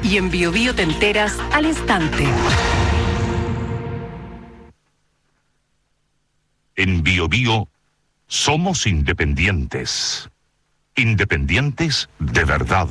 Y en Bio Bio te enteras al instante. En Bio Bio somos independientes. Independientes de verdad.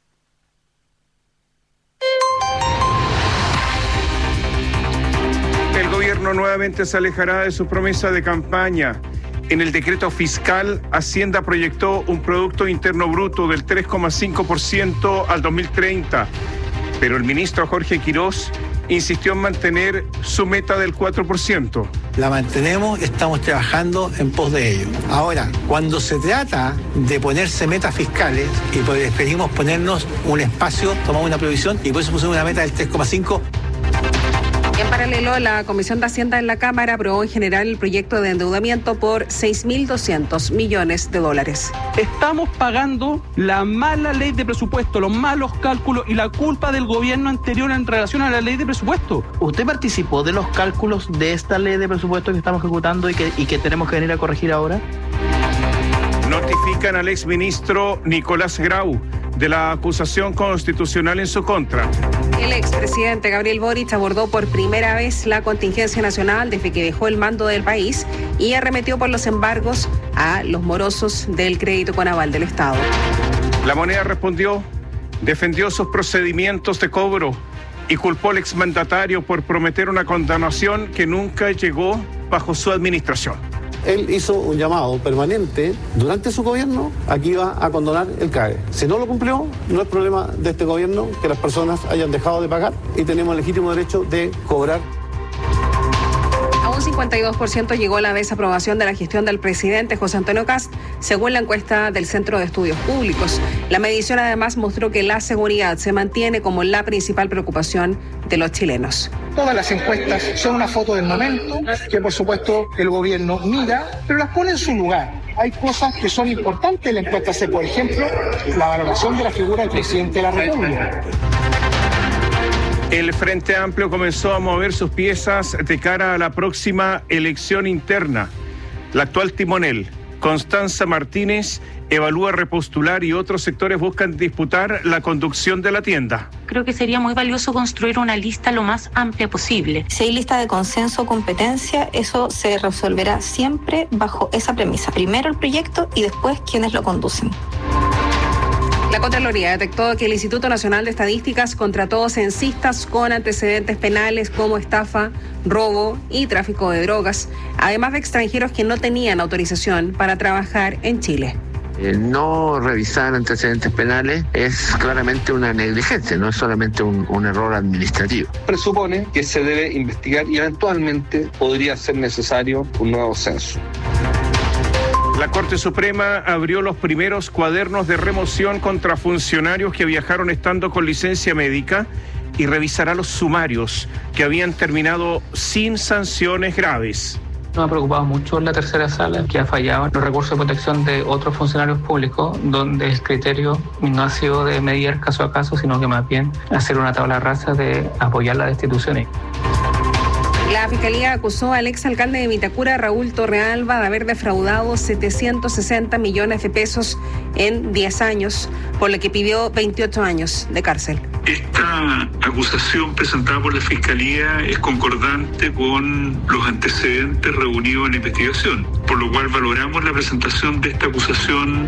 El gobierno nuevamente se alejará de su promesa de campaña. En el decreto fiscal, Hacienda proyectó un Producto Interno Bruto del 3,5% al 2030, pero el ministro Jorge Quirós insistió en mantener su meta del 4%. La mantenemos, estamos trabajando en pos de ello. Ahora, cuando se trata de ponerse metas fiscales, y preferimos ponernos un espacio, tomamos una previsión y por eso pusimos una meta del 3,5%. En paralelo, la Comisión de Hacienda en la Cámara aprobó en general el proyecto de endeudamiento por $6.200 millones. Estamos pagando la mala ley de presupuesto, los malos cálculos y la culpa del gobierno anterior en relación a la ley de presupuesto. ¿Usted participó de los cálculos de esta ley de presupuesto que estamos ejecutando y que tenemos que venir a corregir ahora? Notifican al exministro Nicolás Grau de la acusación constitucional en su contra. El expresidente Gabriel Boric abordó por primera vez la contingencia nacional desde que dejó el mando del país y arremetió por los embargos a los morosos del crédito con aval del Estado. La Moneda respondió, defendió sus procedimientos de cobro y culpó al exmandatario por prometer una condonación que nunca llegó bajo su administración. Él hizo un llamado permanente durante su gobierno a que iba a condonar el CAE. Si no lo cumplió, no es problema de este gobierno que las personas hayan dejado de pagar y tenemos el legítimo derecho de cobrar. A un 52% llegó la desaprobación de la gestión del presidente José Antonio Kast, según la encuesta del Centro de Estudios Públicos. La medición además mostró que la seguridad se mantiene como la principal preocupación de los chilenos. Todas las encuestas son una foto del momento, que por supuesto el gobierno mira, pero las pone en su lugar. Hay cosas que son importantes en la encuesta, por ejemplo, la valoración de la figura del presidente de la República. El Frente Amplio comenzó a mover sus piezas de cara a la próxima elección interna. La actual timonel, Constanza Martínez, evalúa repostular y otros sectores buscan disputar la conducción de la tienda. Creo que sería muy valioso construir una lista lo más amplia posible. Si hay lista de consenso o competencia, eso se resolverá siempre bajo esa premisa. Primero el proyecto y después quienes lo conducen. La Contraloría detectó que el Instituto Nacional de Estadísticas contrató censistas con antecedentes penales como estafa, robo y tráfico de drogas, además de extranjeros que no tenían autorización para trabajar en Chile. No revisar antecedentes penales es claramente una negligencia, no es solamente un error administrativo. Presupone que se debe investigar y eventualmente podría ser necesario un nuevo censo. La Corte Suprema abrió los primeros cuadernos de remoción contra funcionarios que viajaron estando con licencia médica y revisará los sumarios que habían terminado sin sanciones graves. Nos ha preocupado mucho la tercera sala, que ha fallado en los recursos de protección de otros funcionarios públicos, donde el criterio no ha sido de medir caso a caso, sino que más bien hacer una tabla rasa de apoyar las destituciones. La Fiscalía acusó al exalcalde de Vitacura, Raúl Torrealba, de haber defraudado 760 millones de pesos en 10 años, por lo que pidió 28 años de cárcel. Esta acusación presentada por la Fiscalía es concordante con los antecedentes reunidos en la investigación, por lo cual valoramos la presentación de esta acusación.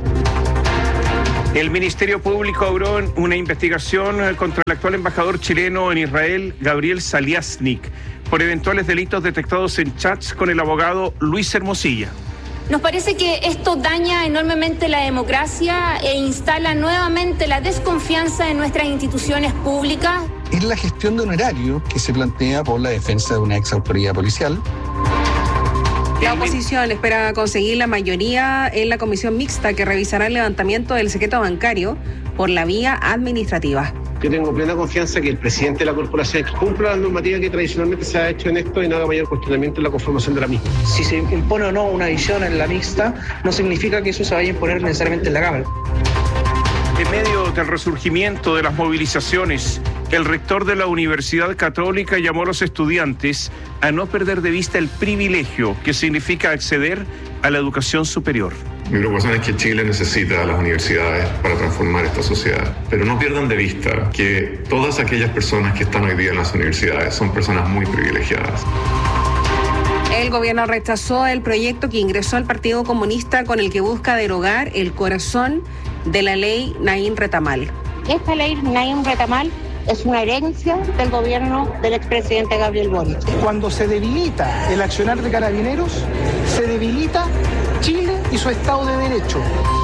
El Ministerio Público abrió una investigación contra el actual embajador chileno en Israel, Gabriel Saliasnik, por eventuales delitos detectados en chats con el abogado Luis Hermosilla. Nos parece que esto daña enormemente la democracia e instala nuevamente la desconfianza en nuestras instituciones públicas. Es la gestión de honorario que se plantea por la defensa de una ex autoridad policial. La oposición espera conseguir la mayoría en la comisión mixta que revisará el levantamiento del secreto bancario por la vía administrativa. Yo tengo plena confianza que el presidente de la corporación cumpla la normativa que tradicionalmente se ha hecho en esto y no haga mayor cuestionamiento en la conformación de la misma. Si se impone o no una visión en la mixta, no significa que eso se vaya a imponer necesariamente en la Cámara. En medio del resurgimiento de las movilizaciones, el rector de la Universidad Católica llamó a los estudiantes a no perder de vista el privilegio que significa acceder a la educación superior. Mi preocupación es que Chile necesita a las universidades para transformar esta sociedad. Pero no pierdan de vista que todas aquellas personas que están hoy día en las universidades son personas muy privilegiadas. El gobierno rechazó el proyecto que ingresó al Partido Comunista con el que busca derogar el corazón de la ley Naim Retamal. Esta ley Naim Retamal es una herencia del gobierno del expresidente Gabriel Boric. Cuando se debilita el accionar de Carabineros, se debilita Chile y su Estado de Derecho.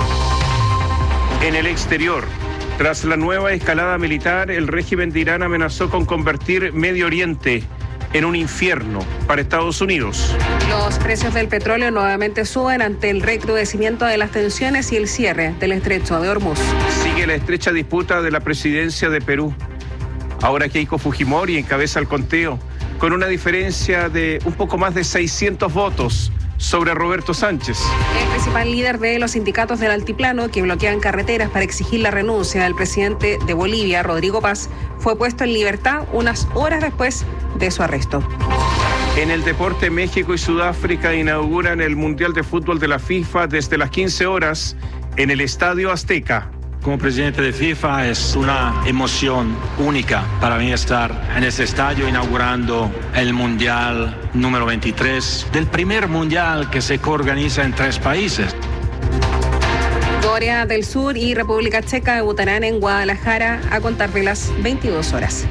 En el exterior, tras la nueva escalada militar, el régimen de Irán amenazó con convertir Medio Oriente en un infierno para Estados Unidos. Los precios del petróleo nuevamente suben ante el recrudecimiento de las tensiones y el cierre del estrecho de Hormuz. Sigue la estrecha disputa de la presidencia de Perú. Ahora Keiko Fujimori encabeza el conteo con una diferencia de un poco más de 600 votos sobre Roberto Sánchez. El principal líder de los sindicatos del Altiplano, que bloquean carreteras para exigir la renuncia del presidente de Bolivia, Rodrigo Paz, fue puesto en libertad unas horas después de su arresto. En el deporte, México y Sudáfrica inauguran el Mundial de Fútbol de la FIFA desde las 15 horas en el Estadio Azteca. Como presidente de FIFA es una emoción única para mí estar en este estadio inaugurando el Mundial número 23, del primer Mundial que se coorganiza en 3 países. Corea del Sur y República Checa debutarán en Guadalajara a contar de las 22 horas.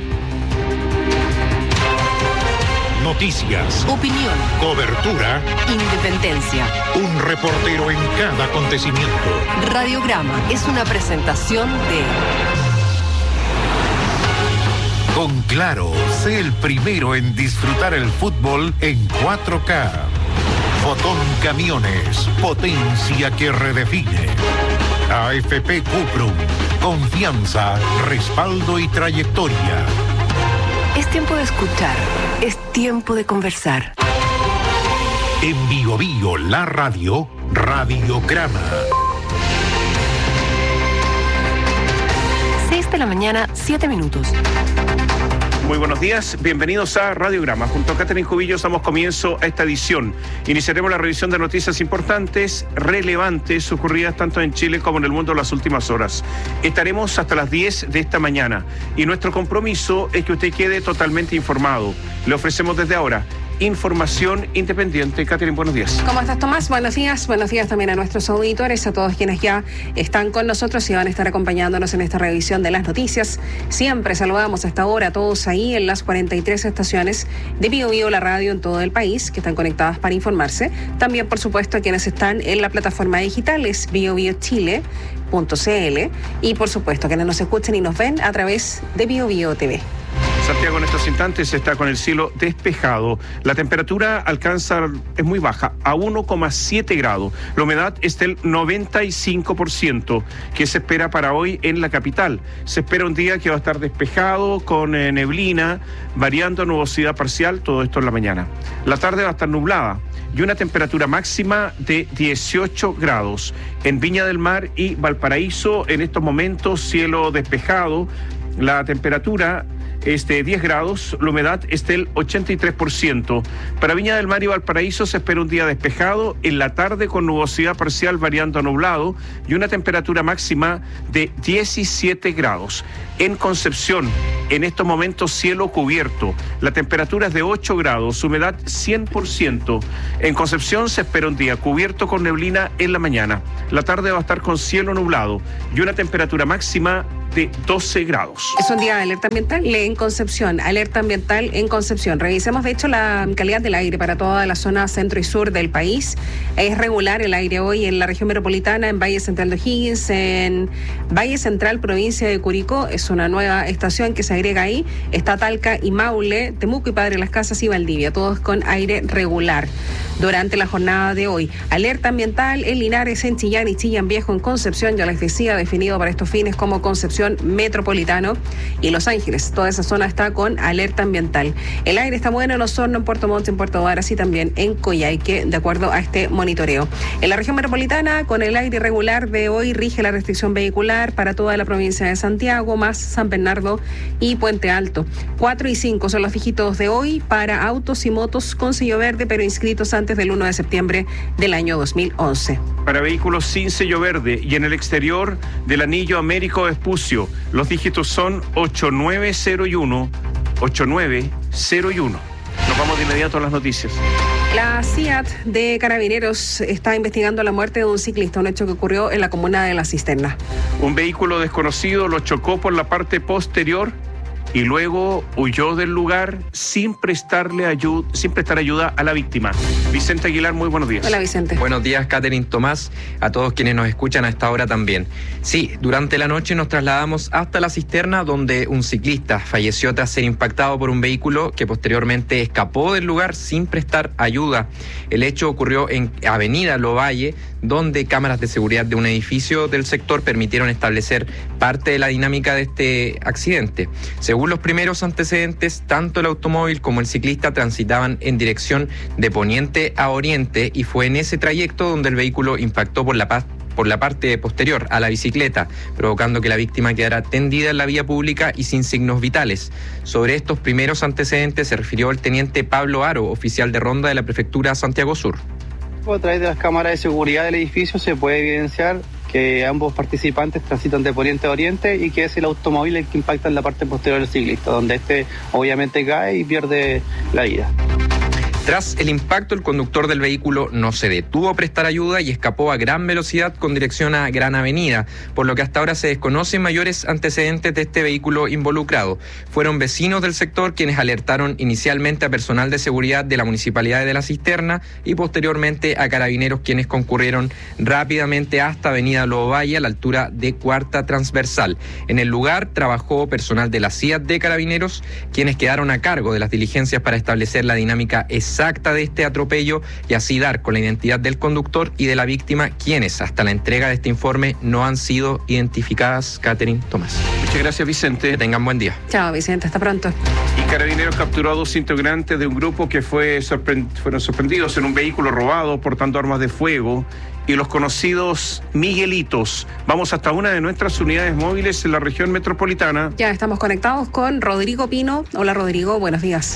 Noticias, opinión, cobertura, independencia. Un reportero en cada acontecimiento. Radiograma es una presentación de... Con Claro, sé el primero en disfrutar el fútbol en 4K. Fotón Camiones, potencia que redefine. AFP Cuprum, confianza, respaldo y trayectoria. Es tiempo de escuchar, es tiempo de conversar. En Bio Bio, la radio, Radiograma. 6 de la mañana, 7 minutos. Muy buenos días, bienvenidos a Radiograma. Junto a Catherine Cubillos damos comienzo a esta edición. Iniciaremos la revisión de noticias importantes, relevantes, ocurridas tanto en Chile como en el mundo en las últimas horas. Estaremos hasta las 10 de esta mañana y nuestro compromiso es que usted quede totalmente informado. Le ofrecemos desde ahora información independiente. Catherine, buenos días. ¿Cómo estás, Tomás? Buenos días también a nuestros auditores, a todos quienes ya están con nosotros y van a estar acompañándonos en esta revisión de las noticias. Siempre saludamos a esta hora a todos ahí en las 43 estaciones de Bio Bio, la radio en todo el país, que están conectadas para informarse. También, por supuesto, a quienes están en la plataforma digital, es biobiochile.cl, y por supuesto, quienes nos escuchen y nos ven a través de Bio Bio TV. Santiago en estos instantes está con el cielo despejado. La temperatura es muy baja, a 1,7 grados. La humedad es del 95%, que se espera para hoy en la capital. Se espera un día que va a estar despejado, con neblina, variando a nubosidad parcial, todo esto en la mañana. La tarde va a estar nublada y una temperatura máxima de 18 grados. En Viña del Mar y Valparaíso, en estos momentos, cielo despejado. La temperatura es de 10 grados, la humedad es del 83%. Para Viña del Mar y Valparaíso se espera un día despejado, en la tarde con nubosidad parcial variando a nublado y una temperatura máxima de 17 grados. En Concepción, en estos momentos cielo cubierto, la temperatura es de 8 grados, humedad 100%. En Concepción se espera un día cubierto con neblina en la mañana. La tarde va a estar con cielo nublado y una temperatura máxima de 12 grados. Es un día de alerta ambiental en Concepción, alerta ambiental en Concepción. Revisemos de hecho la calidad del aire para toda la zona centro y sur del país. Es regular el aire hoy en la región metropolitana, en Valle Central de O'Higgins, en Valle Central, provincia de Curicó. Es una nueva estación que se agrega ahí. Está Talca y Maule, Temuco y Padre Las Casas y Valdivia, todos con aire regular durante la jornada de hoy. Alerta ambiental en Linares, en Chillán y Chillán Viejo, en Concepción, ya les decía, definido para estos fines como Concepción Metropolitano y Los Ángeles. Todas esa zona está con alerta ambiental. El aire está bueno en Osorno, en Puerto Montt, en Puerto Varas y también en Coyhaique, de acuerdo a este monitoreo. En la región metropolitana, con el aire irregular de hoy, rige la restricción vehicular para toda la provincia de Santiago, más San Bernardo y Puente Alto. 4 y 5 son los dígitos de hoy para autos y motos con sello verde, pero inscritos antes del 1 de septiembre del año 2011. Para vehículos sin sello verde y en el exterior del anillo Américo Vespucio, los dígitos son 8901, 8901. Nos vamos de inmediato a las noticias. La CIAT de Carabineros está investigando la muerte de un ciclista, un hecho que ocurrió en la comuna de La Cisterna. Un vehículo desconocido lo chocó por la parte posterior y luego huyó del lugar sin prestar ayuda a la víctima. Vicente Aguilar, muy buenos días. Hola, Vicente. Buenos días, Catherine, Tomás, a todos quienes nos escuchan a esta hora también. Sí, durante la noche nos trasladamos hasta La Cisterna, donde un ciclista falleció tras ser impactado por un vehículo que posteriormente escapó del lugar sin prestar ayuda. El hecho ocurrió en Avenida Lovalle, donde cámaras de seguridad de un edificio del sector permitieron establecer parte de la dinámica de este accidente. Según los primeros antecedentes, tanto el automóvil como el ciclista transitaban en dirección de poniente a oriente y fue en ese trayecto donde el vehículo impactó por la parte posterior a la bicicleta, provocando que la víctima quedara tendida en la vía pública y sin signos vitales. Sobre estos primeros antecedentes se refirió el teniente Pablo Aro, oficial de ronda de la prefectura Santiago Sur. A través de las cámaras de seguridad del edificio se puede evidenciar que ambos participantes transitan de poniente a oriente y que es el automóvil el que impacta en la parte posterior del ciclista, donde este obviamente cae y pierde la vida. Tras el impacto, el conductor del vehículo no se detuvo a prestar ayuda y escapó a gran velocidad con dirección a Gran Avenida, por lo que hasta ahora se desconocen mayores antecedentes de este vehículo involucrado. Fueron vecinos del sector quienes alertaron inicialmente a personal de seguridad de la Municipalidad de La Cisterna y posteriormente a Carabineros, quienes concurrieron rápidamente hasta Avenida Lovalle a la altura de Cuarta Transversal. En el lugar trabajó personal de la CIAT de Carabineros, quienes quedaron a cargo de las diligencias para establecer la dinámica exacta de este atropello y así dar con la identidad del conductor y de la víctima, quienes hasta la entrega de este informe no han sido identificadas. Catherine, Tomás. Muchas gracias, Vicente. Que tengan buen día. Chao, Vicente, hasta pronto. Y Carabineros capturó a 2 integrantes de un grupo que fueron sorprendidos en un vehículo robado portando armas de fuego y los conocidos Miguelitos. Vamos hasta una de nuestras unidades móviles en la región metropolitana. Ya estamos conectados con Rodrigo Pino. Hola, Rodrigo, buenos días.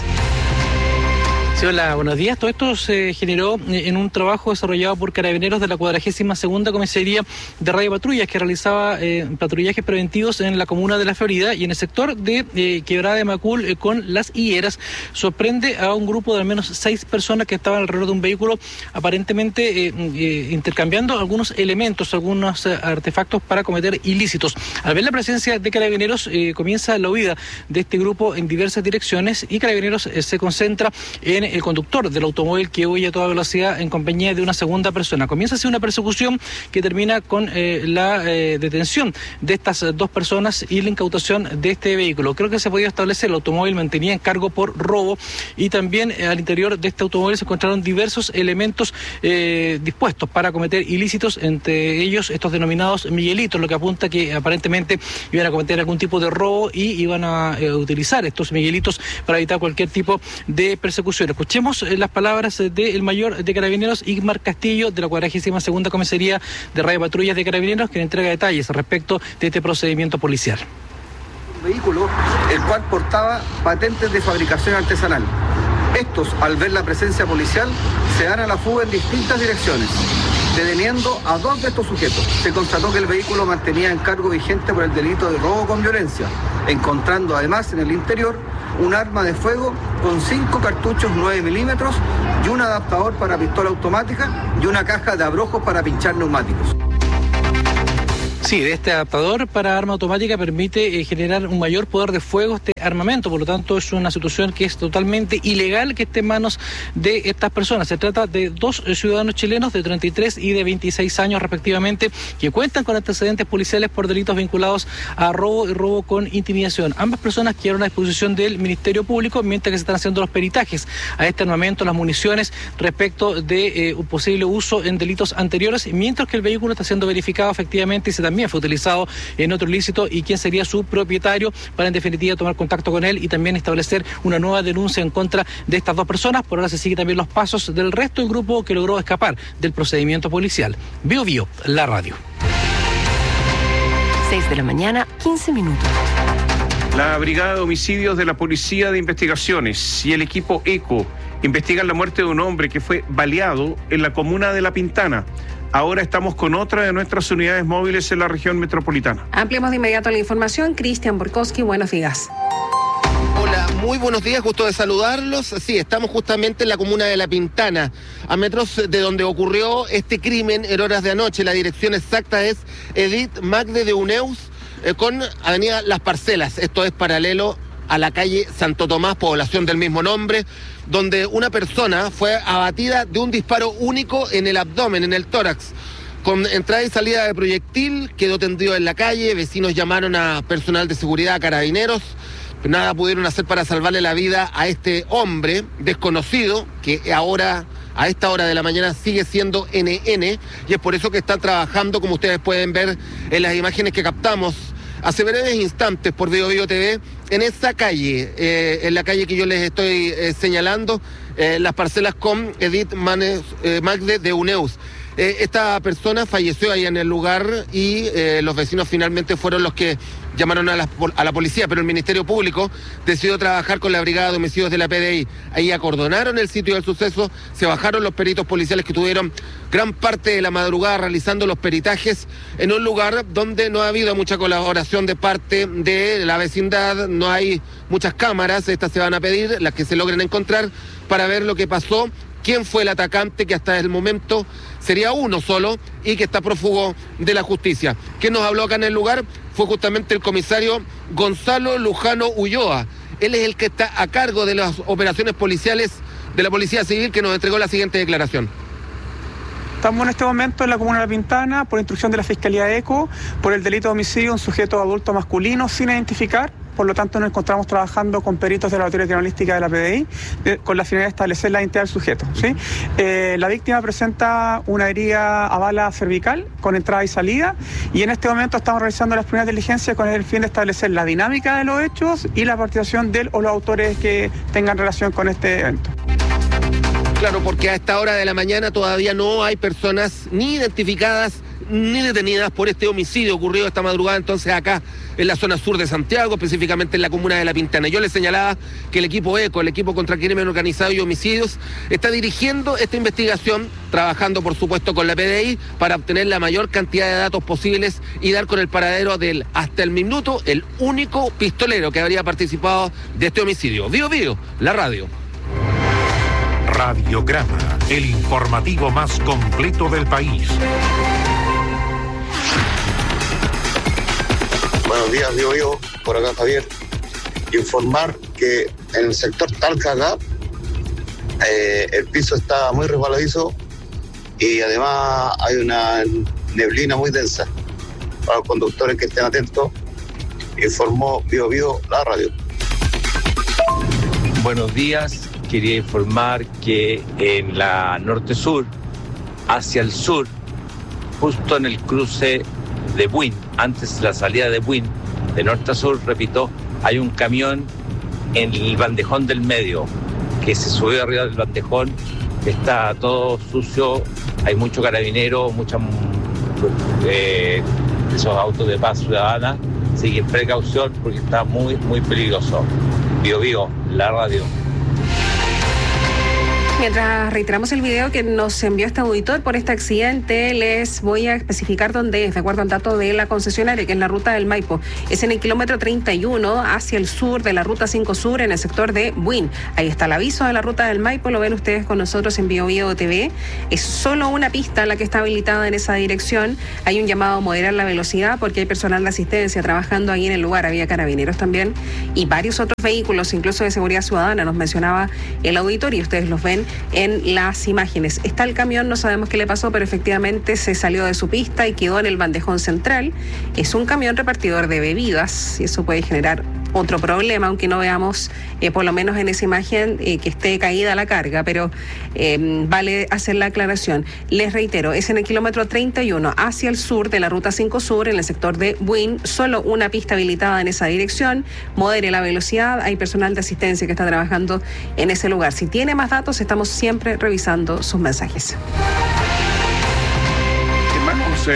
Sí, hola, buenos días. Todo esto se generó en un trabajo desarrollado por Carabineros de la 42ª Comisaría de Radio Patrullas, que realizaba patrullajes preventivos en la comuna de La Florida y en el sector de Quebrada de Macul con Las Higueras. Sorprende a un grupo de al menos 6 personas que estaban alrededor de un vehículo, aparentemente intercambiando algunos elementos, algunos artefactos para cometer ilícitos. Al ver la presencia de Carabineros, comienza la huida de este grupo en diversas direcciones y Carabineros se concentra en el conductor del automóvil que huye a toda velocidad en compañía de una segunda persona. Comienza así una persecución que termina con la detención de estas 2 personas y la incautación de este vehículo. Creo que se podía establecer el automóvil mantenía en cargo por robo y también al interior de este automóvil se encontraron diversos elementos dispuestos para cometer ilícitos, entre ellos estos denominados Miguelitos, lo que apunta que aparentemente iban a cometer algún tipo de robo y iban a utilizar estos Miguelitos para evitar cualquier tipo de persecución. Escuchemos las palabras del mayor de Carabineros, Igmar Castillo, de la 42ª Comisaría de Radio Patrullas de Carabineros, que entrega detalles respecto de este procedimiento policial. Un vehículo el cual portaba patentes de fabricación artesanal. Estos, al ver la presencia policial, se dan a la fuga en distintas direcciones, deteniendo a 2 de estos sujetos. Se constató que el vehículo mantenía en cargo vigente por el delito de robo con violencia, encontrando además en el interior un arma de fuego con 5 cartuchos 9 milímetros y un adaptador para pistola automática y una caja de abrojos para pinchar neumáticos. Sí, de este adaptador para arma automática permite generar un mayor poder de fuego este armamento, por lo tanto es una situación que es totalmente ilegal que esté en manos de estas personas. Se trata de 2 ciudadanos chilenos de 33 y de 26 años respectivamente, que cuentan con antecedentes policiales por delitos vinculados a robo y robo con intimidación. Ambas personas quedaron a disposición del Ministerio Público mientras que se están haciendo los peritajes a este armamento, las municiones, respecto de un posible uso en delitos anteriores, mientras que el vehículo está siendo verificado efectivamente y se también también fue utilizado en otro ilícito y quién sería su propietario, para en definitiva tomar contacto con él y también establecer una nueva denuncia en contra de estas dos personas. Por ahora se siguen también los pasos del resto del grupo que logró escapar del procedimiento policial. Bio Bio, la radio. 6 de la mañana, 15 minutos. La Brigada de Homicidios de la Policía de Investigaciones y el equipo ECO investigan la muerte de un hombre que fue baleado en la comuna de La Pintana. Ahora estamos con otra de nuestras unidades móviles en la región metropolitana. Ampliamos de inmediato la información. Cristian Borkowski, buenos días. Hola, muy buenos días, gusto de saludarlos. Sí, estamos justamente en la comuna de La Pintana, a metros de donde ocurrió este crimen en horas de anoche. La dirección exacta es Edith Magde de Uneus, con avenida Las Parcelas. Esto es paralelo a la calle Santo Tomás, población del mismo nombre, donde una persona fue abatida de un disparo único en el abdomen, en el tórax. Con entrada y salida de proyectil, quedó tendido en la calle. Vecinos llamaron a personal de seguridad, a carabineros. Nada pudieron hacer para salvarle la vida a este hombre desconocido, que ahora, a esta hora de la mañana, sigue siendo NN, y es por eso que están trabajando, como ustedes pueden ver en las imágenes que captamos hace breves instantes por Bio Bio TV, en esa calle, en la calle que yo les estoy señalando, Las Parcelas, con Edith Magde de Uneus. Esta persona falleció ahí en el lugar y los vecinos finalmente fueron los que llamaron a la policía, pero el Ministerio Público decidió trabajar con la Brigada de Homicidios de la PDI. Ahí acordonaron el sitio del suceso, se bajaron los peritos policiales que tuvieron gran parte de la madrugada realizando los peritajes en un lugar donde no ha habido mucha colaboración de parte de la vecindad, no hay muchas cámaras, estas se van a pedir, las que se logren encontrar, para ver lo que pasó, quién fue el atacante, que hasta el momento sería uno solo y que está prófugo de la justicia. ¿Quién nos habló acá en el lugar? Fue justamente el comisario Gonzalo Lujano Ulloa. Él es el que está a cargo de las operaciones policiales de la Policía Civil, que nos entregó la siguiente declaración. Estamos en este momento en la comuna de La Pintana por instrucción de la Fiscalía ECO por el delito de homicidio a un sujeto adulto masculino sin identificar. Por lo tanto, nos encontramos trabajando con peritos de la laboratorio criminalística de la PDI con la finalidad de establecer la identidad del sujeto, ¿sí? La víctima presenta una herida a bala cervical con entrada y salida, y en este momento estamos realizando las primeras diligencias con el fin de establecer la dinámica de los hechos y la participación de él o los autores que tengan relación con este evento. Claro, porque a esta hora de la mañana todavía no hay personas ni identificadas ni detenidas por este homicidio ocurrido esta madrugada, entonces acá en la zona sur de Santiago, específicamente en la comuna de La Pintana. Yo les señalaba que el equipo ECO, el equipo contra el crimen organizado y homicidios, está dirigiendo esta investigación, trabajando por supuesto con la PDI para obtener la mayor cantidad de datos posibles y dar con el paradero del, hasta el minuto, el único pistolero que habría participado de este homicidio. Bio Bio, la radio. Radiograma, el informativo más completo del país. Buenos días, Bio Bio, por acá Javier. Informar que en el sector Talca acá el piso está muy resbaladizo y además hay una neblina muy densa. Para los conductores que estén atentos, informó Bio Bio, la radio. Buenos días, quería informar que en la norte-sur, hacia el sur, justo en el cruce de Buin, antes de la salida de Buin, de norte a sur, repito, hay un camión en el bandejón del medio, que se subió arriba del bandejón, está todo sucio, hay mucho carabinero, esos autos de paz ciudadana, así que precaución porque está muy, muy peligroso. Bio Bio, la radio. Mientras reiteramos el video que nos envió este auditor por este accidente, les voy a especificar dónde es, de acuerdo al dato de la concesionaria, que es la ruta del Maipo. Es en el kilómetro 31 hacia el sur de la ruta 5 Sur, en el sector de Buin. Ahí está el aviso de la ruta del Maipo, lo ven ustedes con nosotros en Bio Bio TV. Es solo una pista la que está habilitada en esa dirección. Hay un llamado a moderar la velocidad porque hay personal de asistencia trabajando ahí en el lugar. Había carabineros también y varios otros vehículos, incluso de seguridad ciudadana, nos mencionaba el auditor y ustedes los ven en las imágenes. Está el camión, no sabemos qué le pasó, pero efectivamente se salió de su pista y quedó en el bandejón central. Es un camión repartidor de bebidas y eso puede generar otro problema, aunque no veamos, por lo menos en esa imagen, que esté caída la carga, pero vale hacer la aclaración. Les reitero, es en el kilómetro 31 hacia el sur de la ruta 5 Sur, en el sector de Buin, solo una pista habilitada en esa dirección, modere la velocidad, hay personal de asistencia que está trabajando en ese lugar. Si tiene más datos, estamos siempre revisando sus mensajes. Hermanos,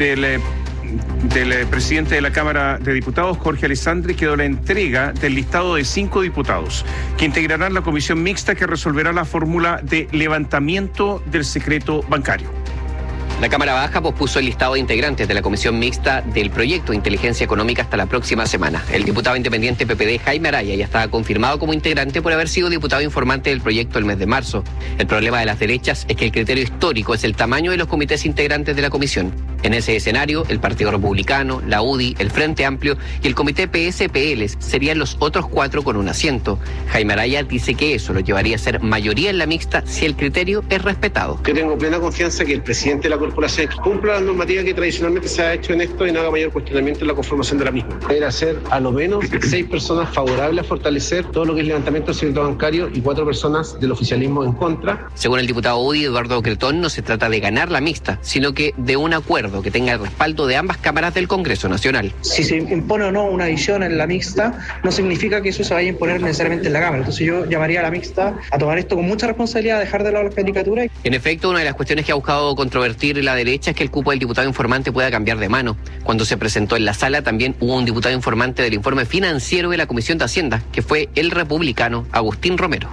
del presidente de la Cámara de Diputados, Jorge Alessandri, quedó la entrega del listado de 5 diputados que integrarán la comisión mixta que resolverá la fórmula de levantamiento del secreto bancario. La Cámara Baja pospuso el listado de integrantes de la comisión mixta del proyecto de inteligencia económica hasta la próxima semana. El diputado independiente PPD, Jaime Araya, ya estaba confirmado como integrante por haber sido diputado informante del proyecto el mes de marzo. El problema de las derechas es que el criterio histórico es el tamaño de los comités integrantes de la comisión. En ese escenario, el Partido Republicano, la UDI, el Frente Amplio y el Comité PSPL serían los otros 4 con un asiento. Jaime Araya dice que eso lo llevaría a ser mayoría en la mixta si el criterio es respetado. Yo tengo plena confianza que el presidente de la corporación cumpla la normativa que tradicionalmente se ha hecho en esto y no haga mayor cuestionamiento en la conformación de la misma. Deberá ser a lo menos 6 personas favorables a fortalecer todo lo que es levantamiento del secreto bancario y 4 personas del oficialismo en contra. Según el diputado UDI, Eduardo Cretón, no se trata de ganar la mixta, sino que de un acuerdo que tenga el respaldo de ambas cámaras del Congreso Nacional. Si se impone o no una división en la mixta, no significa que eso se vaya a imponer necesariamente en la Cámara. Entonces yo llamaría a la mixta a tomar esto con mucha responsabilidad, a dejar de lado las caricaturas. En efecto, una de las cuestiones que ha buscado controvertir la derecha es que el cupo del diputado informante pueda cambiar de mano. Cuando se presentó en la sala, también hubo un diputado informante del informe financiero de la Comisión de Hacienda, que fue el republicano Agustín Romero.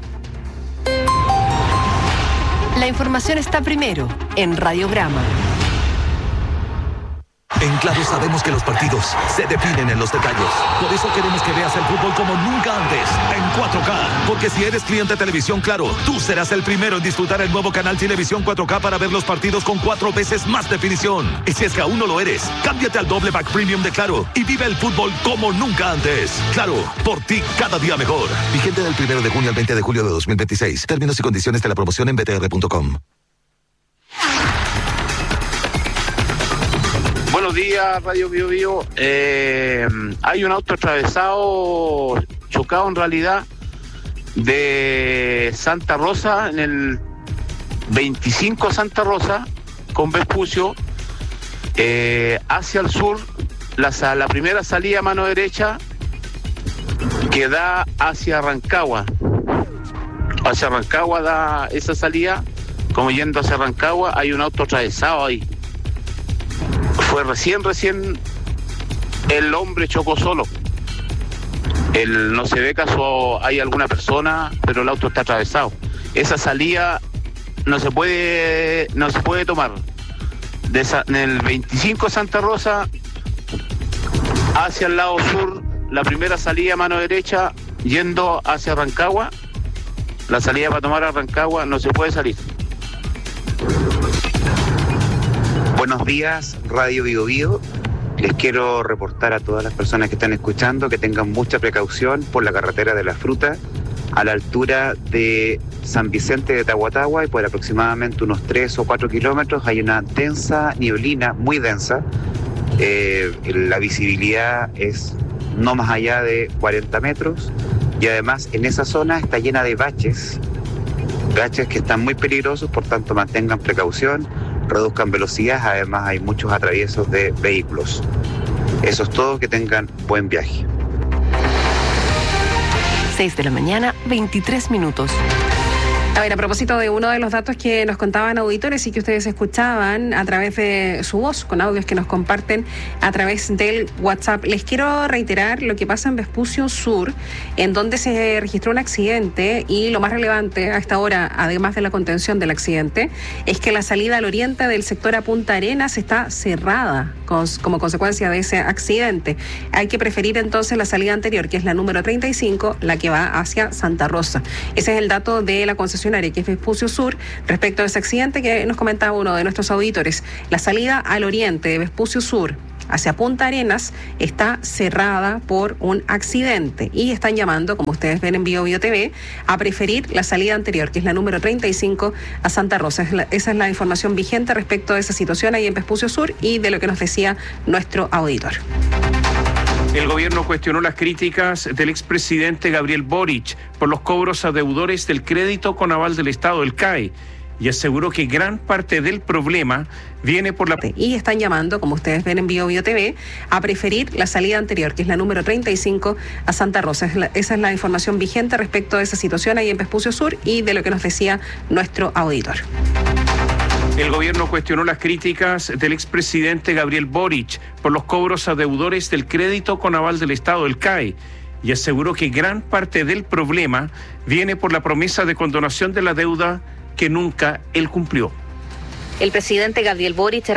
La información está primero en Radiograma. En Claro sabemos que los partidos se definen en los detalles. Por eso queremos que veas el fútbol como nunca antes, en 4K. Porque si eres cliente de Televisión Claro, tú serás el primero en disfrutar el nuevo canal Televisión 4K para ver los partidos con 4 veces más definición. Y si es que aún no lo eres, cámbiate al doble pack premium de Claro y vive el fútbol como nunca antes. Claro, por ti cada día mejor. Vigente del 1 de junio al 20 de julio de 2026. Términos y condiciones de la promoción en btr.com. Buenos días, Radio Bio Bio. Hay un auto atravesado, chocado en realidad, de Santa Rosa, en el 25 Santa Rosa, con Vespucio, hacia el sur, la primera salida a mano derecha, que da hacia Rancagua. Hacia Rancagua da esa salida, como yendo hacia Rancagua, hay un auto atravesado ahí. Fue recién el hombre chocó solo. No se ve caso hay alguna persona, pero el auto está atravesado. Esa salida no se puede tomar. En el 25 Santa Rosa, hacia el lado sur, la primera salida a mano derecha, yendo hacia Rancagua. La salida para tomar a Rancagua no se puede salir. Buenos días, Radio Bio Bio. Les quiero reportar a todas las personas que están escuchando que tengan mucha precaución por la carretera de la Fruta, a la altura de San Vicente de Tahuatahua, y por aproximadamente unos 3 o 4 kilómetros hay una densa nieblina, muy densa. La visibilidad es no más allá de 40 metros, y además en esa zona está llena de baches que están muy peligrosos, por tanto mantengan precaución, reduzcan velocidad, además hay muchos atraviesos de vehículos. Eso es todo, que tengan buen viaje. 6 de la mañana, 23 minutos. A ver, a propósito de uno de los datos que nos contaban auditores y que ustedes escuchaban a través de su voz, con audios que nos comparten a través del WhatsApp, les quiero reiterar lo que pasa en Vespucio Sur, en donde se registró un accidente, y lo más relevante a esta hora, además de la contención del accidente, es que la salida al oriente del sector a Punta Arenas está cerrada como consecuencia de ese accidente. Hay que preferir entonces la salida anterior, que es la número 35, la que va hacia Santa Rosa. Ese es el dato de la concesión que es Vespucio Sur, respecto a ese accidente que nos comentaba uno de nuestros auditores. La salida al oriente de Vespucio Sur hacia Punta Arenas está cerrada por un accidente, y están llamando, como ustedes ven en Bio Bio TV, a preferir la salida anterior, que es la número 35, a Santa Rosa. Esa es la información vigente respecto a esa situación ahí en Vespucio Sur y de lo que nos decía nuestro auditor. El gobierno cuestionó las críticas del expresidente Gabriel Boric por los cobros a deudores del crédito con aval del Estado, el CAE, y aseguró que gran parte del problema viene por la... Y están llamando, como ustedes ven en Bio TV, a preferir la salida anterior, que es la número 35, a Santa Rosa. Esa es la información vigente respecto a esa situación ahí en Vespucio Sur y de lo que nos decía nuestro auditor. El gobierno cuestionó las críticas del expresidente Gabriel Boric por los cobros a deudores del crédito con aval del Estado, el CAE, y aseguró que gran parte del problema viene por la promesa de condonación de la deuda que nunca él cumplió. El presidente Gabriel Boric